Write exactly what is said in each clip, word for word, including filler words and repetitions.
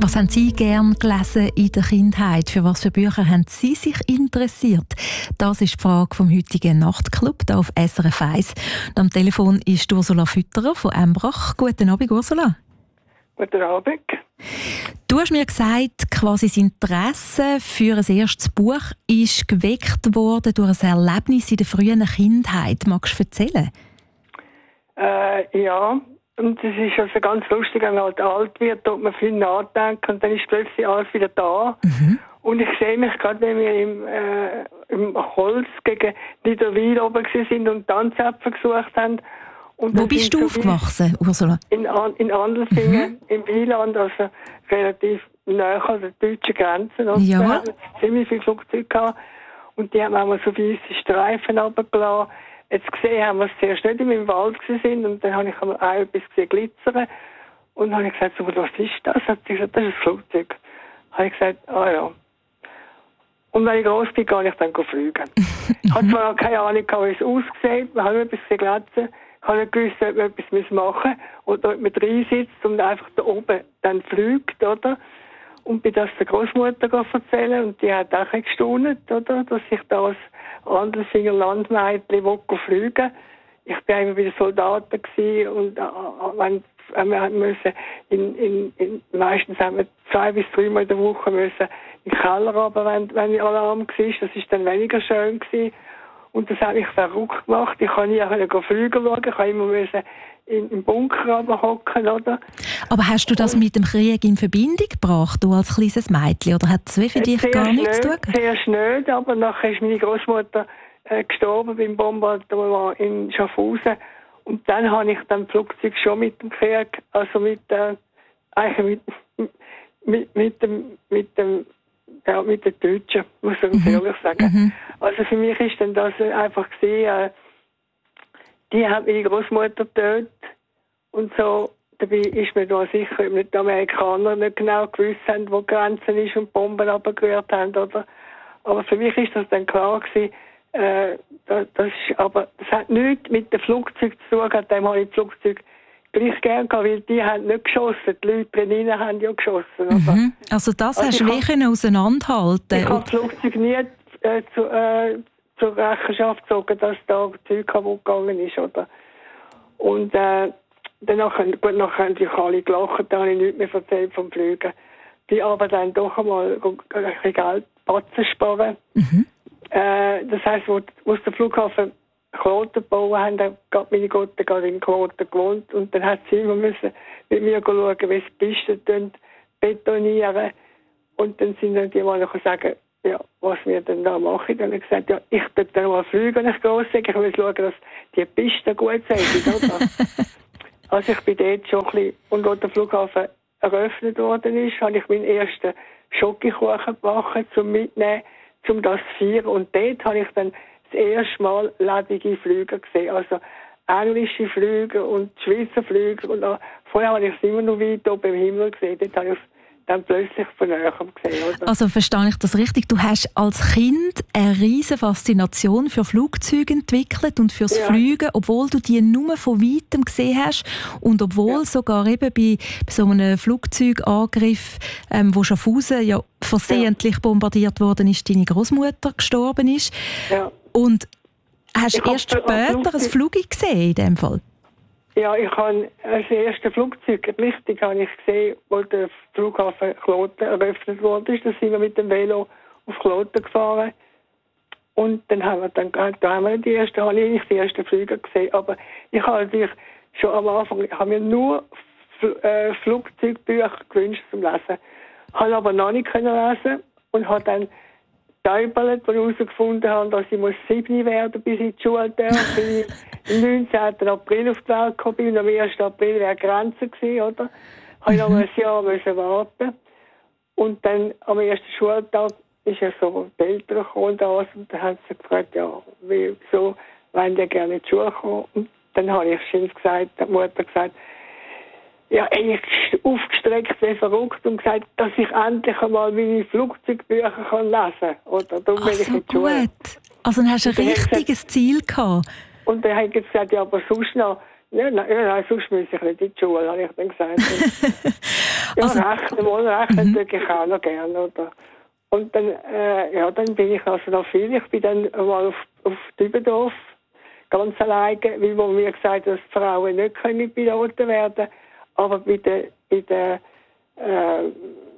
Was haben Sie gern gelesen in der Kindheit? Für was für Bücher haben Sie sich interessiert? Das ist die Frage vom heutigen Nachtclub hier auf S R F eins. Und am Telefon ist Ursula Fütterer von Embrach. Guten Abend, Ursula. Guten Abend. Du hast mir gesagt, quasi das Interesse für ein erstes Buch ist geweckt worden durch ein Erlebnis in der frühen Kindheit. Magst du erzählen? Äh, ja, und es ist also ganz lustig, wenn man halt alt wird, tut man viel nachdenken und dann ist plötzlich alles wieder da. Mhm. Und ich sehe mich gerade, wenn wir im, äh, im Holz gegen Niederwil oben sind und Tanzäpfel gesucht haben. Und Wo bist du so aufgewachsen, Ursula? In, in Andelsingen, mhm. im Wieland, also relativ nahe an der deutschen Grenze. Ja. Wir hatten ziemlich viele Flugzeuge gehabt und die haben auch so weisse Streifen runtergelassen. Jetzt gesehen haben wir es zuerst nicht in meinem Wald sind und dann habe ich auch etwas gesehen glitzern und dann habe ich gesagt, so, was ist das? Hat sie gesagt, das ist ein Flugzeug. Habe ich gesagt, ah ja. Und wenn ich groß bin, kann ich dann fliegen. Ich hatte zwar keine Ahnung, wie es aussieht, wir haben etwas gesehen glitzern. Ich habe nicht gewusst, ob man etwas machen muss oder ob man drin sitzt und einfach da oben dann fliegt, oder? Und bin das der Großmutter erzählen und die hat auch gestaunt, oder? Dass ich da als Andelsfinger Landmädchen fliegen will. Ich war immer wieder Soldaten gewesen und äh, wenn, wenn wir müssen in, in, in, meistens haben wir zwei bis dreimal in der Woche müssen in den Keller runter, wenn, wenn Alarm war. Das war dann weniger schön gewesen. Und das hat mich verrückt gemacht. Ich kann nie fliegen schauen. Ich kann immer müssen in, im Bunker hocken, oder? Aber hast du das und mit dem Krieg in Verbindung gebracht, du als kleines Mädchen? Oder hat es für dich Zuerst gar nichts nicht, zu tun? Zuerst nicht, aber nachher ist meine Großmutter äh, gestorben beim Bombardement in Schaffhausen. Und dann habe ich dann Flugzeug schon mit dem Krieg, also mit, äh, eigentlich mit, mit, mit dem, mit dem Ja, mit den Deutschen, muss ich ganz ehrlich sagen. Mhm. Also für mich ist dann das einfach gesehen, äh, die haben meine Großmutter getötet und so. Dabei ist mir da sicher, ob nicht die Amerikaner nicht genau gewusst haben, wo die Grenze ist und Bomben abgerührt haben, oder? Aber für mich ist das dann klar gewesen, äh, das, das ist, aber das hat nichts mit dem Flugzeug zu tun, dem habe ich das Flugzeug gleich gern gehabt, weil die haben nicht geschossen, die Leute drinnen haben ja geschossen. Oder? Mhm. Also das also hast du wirklich auseinanderhalten. Ich habe das Flugzeug nie äh, zu, äh, zur Rechenschaft gezogen, dass da Zeug kaputt gegangen ist. Oder? Und äh, danach, gut, nachher haben sich alle gelacht, da habe ich nichts mehr erzählt vom Fliegen. Die aber dann doch einmal ein bisschen Geld Batzen sparen. Mhm. Äh, das heisst, wo, wo der Flughafen Kloten bauen haben, dann hat meine Gotte gerade in Kloten gewohnt und dann hat sie immer müssen mit mir schauen, wie sie Pisten betonieren. Und dann sind dann die mal noch sagen, ja, was wir denn da machen. Dann habe ich gesagt, ja, ich will dann mal fliegen, wenn ich groß sage. Ich will schauen, dass die Pisten gut sind. Also ich bin dort schon ein bisschen, und als der Flughafen eröffnet worden ist, habe ich meinen ersten Schokokuchen gebacken, zum Mitnehmen, zum das zu feiern. Und dort habe ich dann das erste Mal lebendige Flüge gesehen. Also englische Flüge und Schweizer Flüge. Und auch, vorher habe ich es immer noch weit oben im Himmel gesehen. Dort habe ich es dann plötzlich von näher gesehen. Oder? Also verstehe ich das richtig? Du hast als Kind eine riesige Faszination für Flugzeuge entwickelt und fürs ja. Fliegen, obwohl du die nur von weitem gesehen hast und obwohl ja. sogar eben bei, bei so einem Flugzeugangriff, ähm, wo Schaffhausen ja versehentlich ja. bombardiert worden ist, deine Großmutter gestorben ist. Ja. Und hast du erst später ein Flugzeug gesehen in dem Fall? Ja, ich habe das erste Flugzeug, richtig, habe ich gesehen, wo der Flughafen Kloten eröffnet wurde. Da sind wir mit dem Velo auf Kloten gefahren. Und dann haben wir dann, da haben wir die ersten, habe ich nicht die ersten Flüge gesehen. Aber ich habe natürlich schon am Anfang, ich habe mir nur äh, Flugzeugbücher gewünscht zum Lesen. Habe aber noch nicht können lesen und habe dann Täubelt, wo ich herausgefunden habe, dass ich sieben werden bis in die Schule darf. Bin ich am neunzehnten April auf die Welt gekommen bin und am ersten April wäre Grenze gewesen, oder? Habe ich noch ein Jahr müssen warten. Und dann am ersten Schultag ist ja so die Eltern gekommen und alles, und dann haben sie gefragt, ja, wieso wollen die gerne in die Schule kommen? Und dann habe ich schon gesagt, die Mutter gesagt, ja, eigentlich aufgestreckt wie verrückt und gesagt, dass ich endlich einmal meine Flugzeugbücher kann lesen kann. Oder darum bin ich in die Schule. Gut. Also dann hast du ein richtiges gesagt, Ziel gehabt. Und dann habe ich gesagt, ja, aber sonst noch, ja, nein, nein, sonst muss ich nicht in die Schule, habe ich dann gesagt. Ja, also, rechnen, mal rechnen mhm. tue ich auch noch gerne, oder? Und dann, äh, ja, dann bin ich also noch viel. Ich bin dann mal auf, auf Dübendorf, ganz alleine, weil man mir gesagt hat, dass die Frauen nicht können Piloten werden, aber bei den, bei den, äh,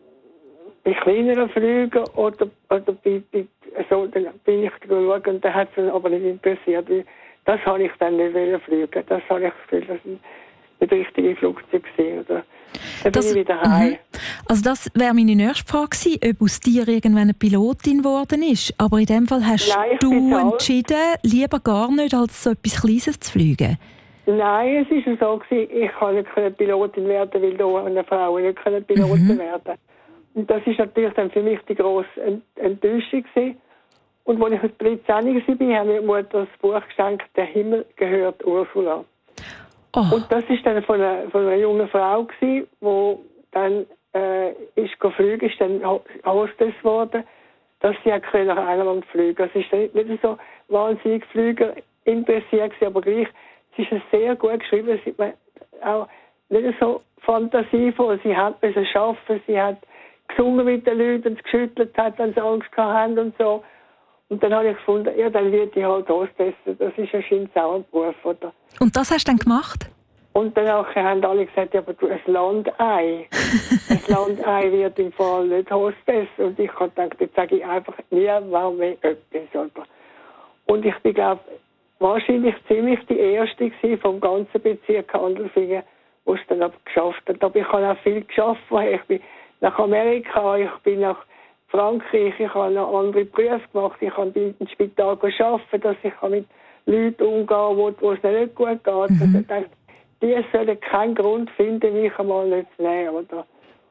bei kleineren Flügen oder, oder bei, bei, so, dann bin ich geschaut und dann hat es mich aber nicht interessiert. Das habe ich dann nicht wollen fliegen. Das habe ich das Gefühl, das nicht das richtige Flugzeug gesehen, oder? Dann das, bin ich wieder heim. Mhm. Also das wäre meine nächste Frage gewesen, ob aus dir irgendwann eine Pilotin geworden ist. Aber in dem Fall hast Nein, du entschieden, lieber gar nicht, als so etwas Kleines zu fliegen. Nein, es war so gewesen, ich kann nicht Pilotin werden, weil da eine Frau nicht Pilotin mhm. werden. Und das ist natürlich dann für mich die grosse Enttäuschung gewesen. Und als ich dreizehn war, habe mir Mutter das Buch geschenkt, «Der Himmel gehört Ursula». Oh. Und das war dann von einer, von einer jungen Frau gewesen, die dann äh, ist fliegen, ist dann Hostess geworden, dass sie auch nach England fliegen konnte. Sie ist nicht, nicht so wahnsinnig Flüger interessiert gewesen, aber gleich, sie ist sehr gut geschrieben, sie hat auch nicht so fantasievoll, sie hat es schaffen, sie hat gesungen mit den Leuten und geschüttelt hat, wenn sie Angst hatten und so. Und dann habe ich gefunden, ja, dann wird ich halt Hostess. Das ist ein schöner Beruf, oder? Und das hast du dann gemacht? Und danach haben alle gesagt, ja, aber du, ein Landei. Ein Landei wird im Fall nicht Hostess. Und ich habe gedacht, jetzt sage ich einfach nie mehr etwas, oder? Und ich bin, glaube wahrscheinlich ziemlich die Erste vom ganzen Bezirk Handelfingen, die es dann aber geschafft hat. Aber ich habe auch viel geschafft. Ich bin nach Amerika, ich bin nach Frankreich, ich habe noch andere Berufe gemacht, ich habe im Spital gearbeitet, dass ich mit Leuten umgehen wo, wo es nicht gut geht. Mhm. Also ich dachte, die sollen keinen Grund finden, mich einmal nicht zu nehmen. Oder?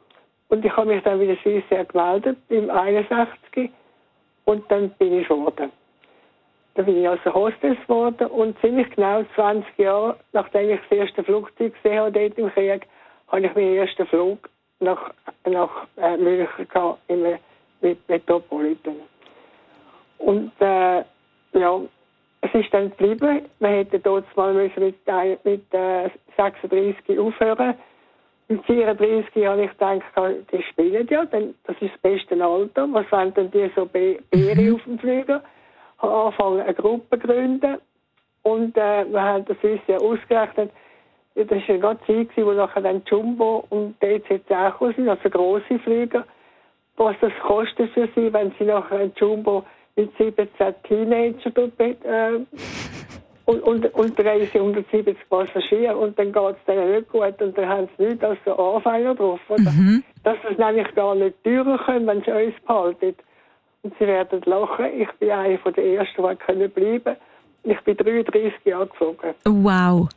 Und ich habe mich dann wieder sehr gemeldet, im einundsechzig und dann bin ich geworden. Dann bin ich also Hostess geworden und ziemlich genau zwanzig Jahre, nachdem ich das erste Flugzeug gesehen habe, dort im Krieg, habe ich meinen ersten Flug nach, nach äh, München gehabt, im mit Metropolitan. Und äh, ja, es ist dann geblieben. Wir hätten dort mal müssen mit, mit äh, sechsunddreißig aufhören. Mit vierunddreißig habe ich gedacht, die spielen ja, denn das ist das beste Alter. Was wollen denn die so Beere mhm. auf dem Flüger? Ich habe angefangen, eine Gruppe zu gründen. Und äh, wir haben das uns ja ausgerechnet. Das war eine ganze Zeit, wo nachher dann Jumbo und D Z auch gekommen sind, also grosse Flüger. Was das kostet für sie, wenn sie nachher ein Jumbo mit siebzehn Teenager dort, äh, und, und, und dreihundertsiebzig Passagiere und dann geht es denen nicht gut und dann haben sie nichts als so Anfänger drauf. Oder? Mhm. Dass sie es nämlich gar nicht teurer können, wenn sie uns behalten. Und sie werden lachen. Ich bin eine der Ersten, die können bleiben. Ich bin dreiunddreißig Jahre geflogen. Wow.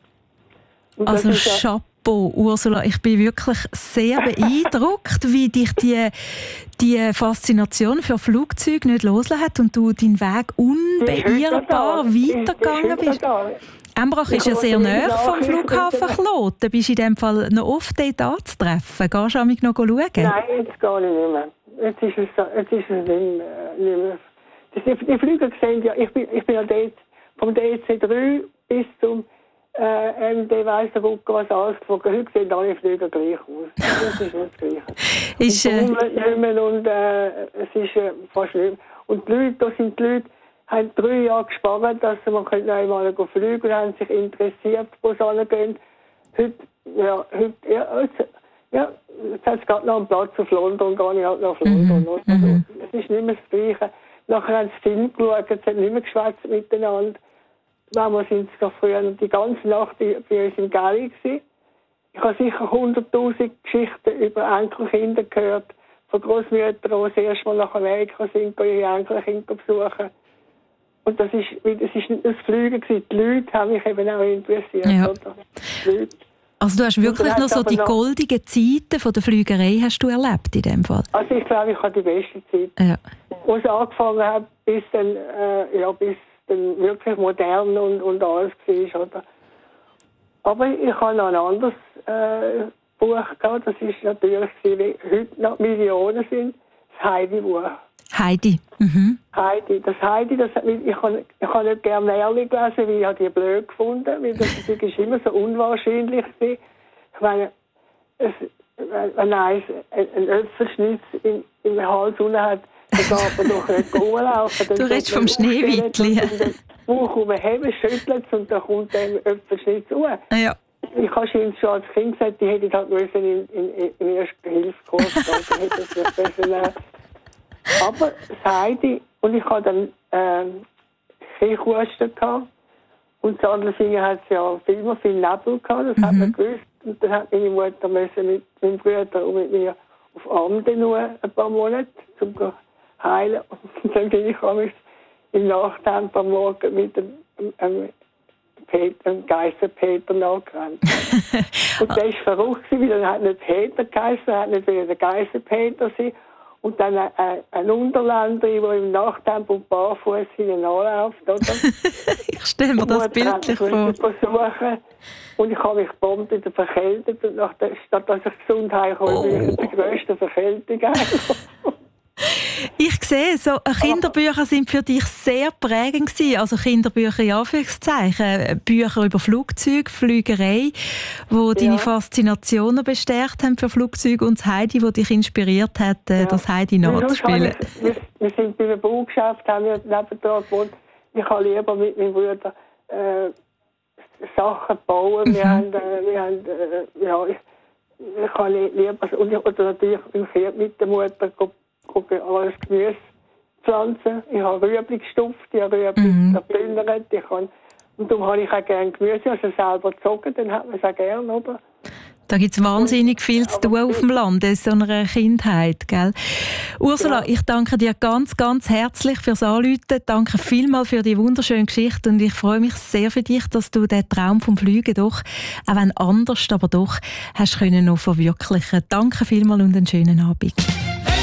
Also Chapeau, Ursula, ich bin wirklich sehr beeindruckt, wie dich die, die Faszination für Flugzeuge nicht losgelassen hat und du deinen Weg unbeirrbar weitergegangen bist. Embrach ist ja sehr nah vom Flughafen Kloten. Bist du in dem Fall noch oft dort anzutreffen? Gehst du mich noch schauen? Nein, jetzt gehe ich nicht mehr. Jetzt ist es, jetzt ist es nicht mehr. Die, die Flüge sehen ja, ich bin, ich bin ja dort vom D C drei bis zum Äh, M D weiss der Rucker, was alles geflogen. Heute sehen alle Flüge gleich aus. Das ist nicht das Gleiche. ist, äh... und, und äh, es ist äh, fast schlimm. Und die Leute, da sind die Leute, haben drei Jahre gespart, dass man einmal fliegen und haben sich interessiert, wo sie hingehen. Heute, ja, heute, ja, jetzt, ja, jetzt hat es gerade noch einen Platz auf London, gar nicht halt nach London. Mhm. Also, mhm. Es ist nicht mehr das Gleiche. Nachher haben sie Film geschaut, sie haben nicht mehr geschwätzt miteinander. Damals sind es noch früher die ganze Nacht bei uns im Galli gewesen. Ich habe sicher hunderttausend Geschichten über Enkelkinder gehört, von Großmüttern, die das erste Mal nach Amerika sind, ihre Enkelkinder besuchen. Und das ist, das ist nicht das Fliegen gewesen. Die Leute haben mich eben auch interessiert. Ja. Oder? Die Leute. Also du hast wirklich noch so die noch goldigen Zeiten von der Flügerei hast du erlebt in dem Fall? Also ich glaube, ich hatte die beste Zeit. Ja. Wo es angefangen hat, bis dann, äh, ja, bis dann wirklich modern und, und alles war, oder? Aber ich habe noch ein anderes äh, Buch gehabt, das ist natürlich, wie heute noch Millionen sind, das Heidi-Buch. Heidi. Mhm. Heidi. Das Heidi, das, ich habe ich hab nicht gerne Märchen gelesen, weil ich habe die blöd gefunden, weil das ist immer so unwahrscheinlich war. Ich meine, es, wenn eins einen Äpfelschnitz im, im Hals unten hat, dann darf man doch nicht rumlaufen. Du redest vom Schneewittli. Den Bauch umheben, schüttelt es und dann kommt der Äpfelschnitz hoch. Ja. Ich habe schon als Kind gesagt, die hätten halt müssen in, in, in Erste-Hilfe-Kurs gehen. Aber Seide, und ich hatte dann ähm, Kichhusten gehabt. Und zu anderen Fingern hat es ja immer viel Nebel gehabt, das mhm. hat man gewusst. Und dann hat meine Mutter müssen mit meinem Bruder und mit mir auf Amden nur ein paar Monate, um zu heilen. Und dann bin ich im Nachtempo am Morgen mit dem ähm, Peter, dem Geister Peter nachgerannt. Und der war verrückt, weil er hat nicht Peter geheißen, er hat nicht wieder der Geister Peter sein. Und dann ein, ein Unterländer, der im Nachtempo barfuß hinten anläuft, oder? Ich stelle mir das bildlich vor. Versuchen. Und ich habe mich bombt wieder verkältet. Und nach der, statt dass ich gesund heimkomme, oh. bin ich die grösste Verkältung. Ich sehe, so Kinderbücher sind für dich sehr prägend gewesen. Also Kinderbücher in Anführungszeichen, Bücher über Flugzeuge, Flügerei, wo deine ja. Faszinationen bestärkt haben für Flugzeuge, und das Heidi, wo dich inspiriert hat, ja. das Heidi nachzuspielen. Wir, wir sind bei einem Baugeschäft, haben wir nebenan gewohnt. Ich habe lieber mit meinem Bruder äh, Sachen bauen. Mhm. Wir haben, äh, wir haben äh, ja, ich, ich habe lieber, und ich, oder natürlich im Pferd mit der Mutter alles Gemüse pflanzen. Ich habe Rüebli gestopft, ich habe Rüebli mhm. geplündert. Ich kann, und darum habe ich auch gerne Gemüse, also selber gezogen, dann hat man es auch gerne, oder? Da gibt es wahnsinnig viel zu tun auf dem Land, in so einer Kindheit, gell? Ursula, ja. ich danke dir ganz, ganz herzlich fürs Anrufen. Danke vielmals für die wunderschöne Geschichte, und ich freue mich sehr für dich, dass du den Traum vom Fliegen doch, auch wenn anders, aber doch, hast können noch verwirklichen. Danke vielmals und einen schönen Abend.